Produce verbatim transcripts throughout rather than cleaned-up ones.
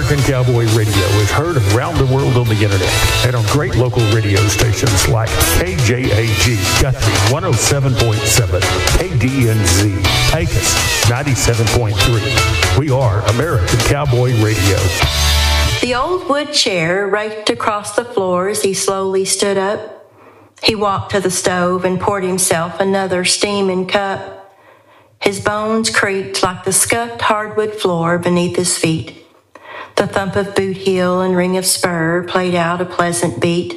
American Cowboy Radio is heard around the world on the internet and on great local radio stations like K J A G Guthrie one oh seven point seven, K D N Z Pecos ninety-seven point three. We are American Cowboy Radio. The old wood chair raked across the floor as he slowly stood up. He walked to the stove and poured himself another steaming cup. His bones creaked like the scuffed hardwood floor beneath his feet. The thump of boot heel and ring of spur played out a pleasant beat.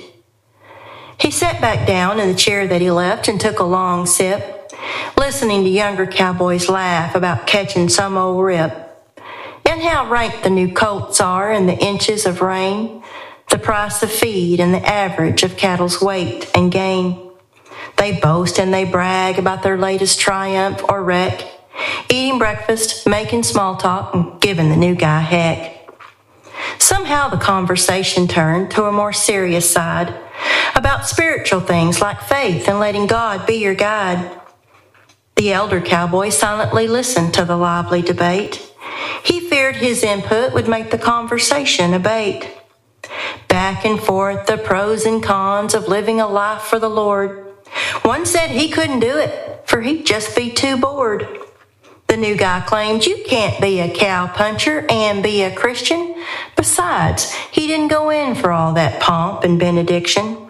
He sat back down in the chair that he left and took a long sip, listening to younger cowboys laugh about catching some old rip, and how ranked the new colts are in the inches of rain, the price of feed, and the average of cattle's weight and gain. They boast and they brag about their latest triumph or wreck, eating breakfast, making small talk, and giving the new guy heck. Somehow the conversation turned to a more serious side, about spiritual things like faith and letting God be your guide. The elder cowboy silently listened to the lively debate. He feared his input would make the conversation abate. Back and forth the pros and cons of living a life for the Lord. One said he couldn't do it, for he'd just be too bored. The new guy claimed you can't be a cow puncher and be a Christian. Besides, he didn't go in for all that pomp and benediction.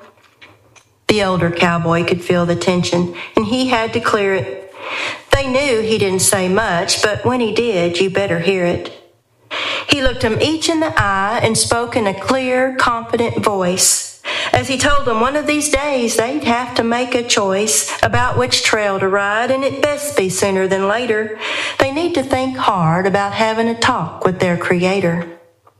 The older cowboy could feel the tension, and he had to clear it. They knew he didn't say much, but when he did, you better hear it. He looked them each in the eye and spoke in a clear, confident voice, as he told them one of these days they'd have to make a choice about which trail to ride, and it best be sooner than later. They need to think hard about having a talk with their Creator.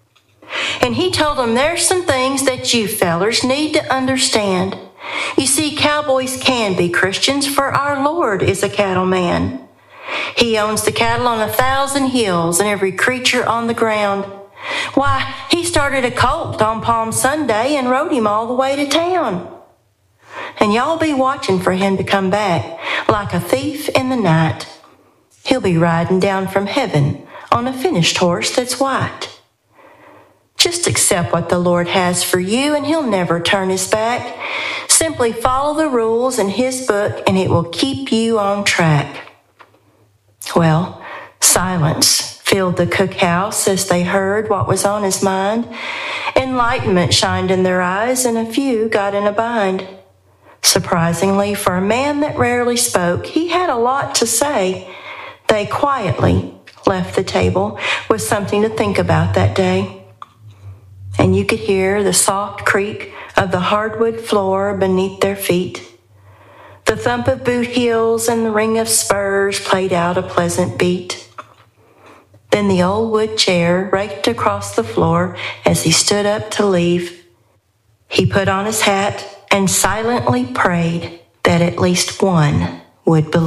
And he told them there's some things that you fellers need to understand. You see, cowboys can be Christians, for our Lord is a cattleman. He owns the cattle on a thousand hills and every creature on the ground. Why, he started a colt on Palm Sunday and rode him all the way to town. And y'all be watching for him to come back like a thief in the night. He'll be riding down from heaven on a finished horse that's white. Just accept what the Lord has for you, and he'll never turn his back. Simply follow the rules in his book, and it will keep you on track. Well, silence filled the cookhouse as they heard what was on his mind. Enlightenment shined in their eyes, and a few got in a bind. Surprisingly, for a man that rarely spoke, he had a lot to say. They quietly left the table with something to think about that day. And you could hear the soft creak of the hardwood floor beneath their feet. The thump of boot heels and the ring of spurs played out a pleasant beat. Then the old wood chair raked across the floor as he stood up to leave. He put on his hat and silently prayed that at least one would believe.